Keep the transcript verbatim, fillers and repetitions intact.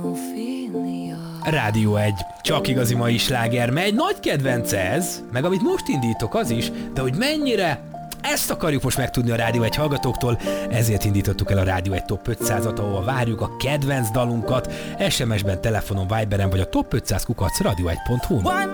Rádió egy, csak igazi mai sláger, mely nagy kedvence ez, meg amit most indítok az is, de hogy mennyire, ezt akarjuk most megtudni a Rádió egy hallgatóktól, ezért indítottuk el a Rádió egy Top ötszázat, ahol várjuk a kedvenc dalunkat, es em es-ben, telefonon, Viberen vagy a top ötszáz kukac radio egy pont hu-n.